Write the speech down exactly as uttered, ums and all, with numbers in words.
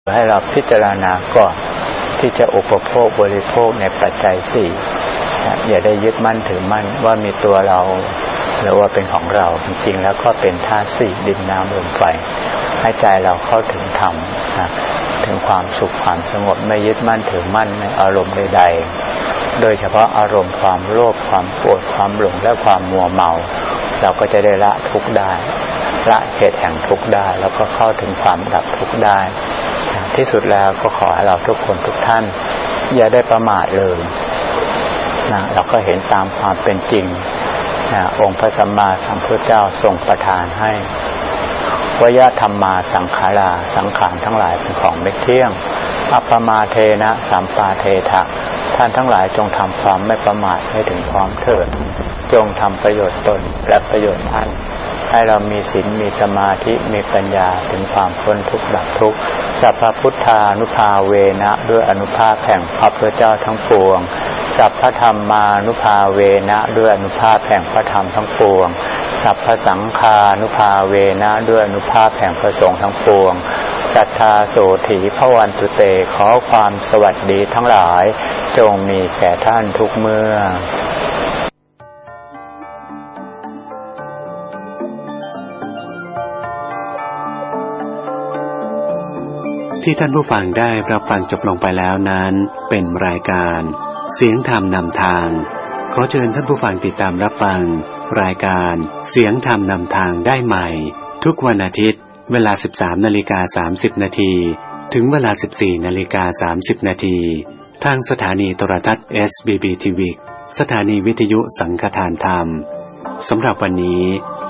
ให้เราพิจารณาก่อนที่จะอุปโภคบริโภคในปัจจัยสี่อย่าได้ยึดมั่นถือมั่นว่ามีตัวเราหรือว่าเป็นของเราจริงๆแล้วก็เป็นธาตุสี่ดินน้ำลมไฟให้ใจเราเข้าถึงธรรมถึงความสุขความสงบไม่ยึดมั่นถือมั่นในอารมณ์ใดๆโดยเฉพาะอารมณ์ความโลภความโกรธความหลงและความมัวเมาเราก็จะได้ละทุกข์ได้ละเหตุแห่งทุกข์ได้แล้วก็เข้าถึงความดับทุกข์ได้ที่สุดแล้วก็ขอให้เราทุกคนทุกท่านอย่าได้ประมาทเลยนะเราก็เห็นตามความเป็นจริงนะองค์พระสัมมาสัมพุทธเจ้าทรงประทานให้วยธรรมาสังขาราสังขารทั้งหลายเป็นของไม่เที่ยงอัปปมาเทนะสัมปาเทถะท่านทั้งหลายจงทำความไม่ประมาทให้ถึงพร้อมเถิดจงทำประโยชน์ตนและประโยชน์ท่านให้เรามีศีลมีสมาธิมีปัญญาถึงความพ้นทุกข์ดับทุกข์สัพพพุทธานุภาเวนะด้วยอนุภาพแห่งพระพุทธเจ้าทั้งปวงสัพพธรรมานุภาเวนะด้วยอนุภาพแห่งพระธรรมทั้งปวงสัพพสังฆานุภาเวนะด้วยอนุภาพแห่งพระสงฆ์ทั้งปวงสัทธาโสถีภวันตุเตขอความสวัสดีทั้งหลายจงมีแก่ท่านทุกเมื่อที่ท่านผู้ฟังได้รับฟังจบลงไปแล้วนั้นเป็นรายการเสียงธรรมนำทางขอเชิญท่านผู้ฟังติดตามรับฟังรายการเสียงธรรมนำทางได้ใหม่ทุกวันอาทิตย์เวลา สิบสามนาฬิกาสามสิบนาที ถึงเวลา สิบสี่นาฬิกาสามสิบนาทีทางสถานีโทรทัศน์ เอส บี บี ที วี สถานีวิทยุสังฆทานธรรมสำหรับวันนี้